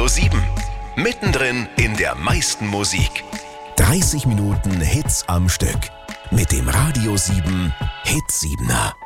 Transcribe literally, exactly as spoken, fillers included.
Radio sieben. Mittendrin in der meisten Musik. dreißig Minuten Hits am Stück. Mit dem Radio sieben Hit siebener.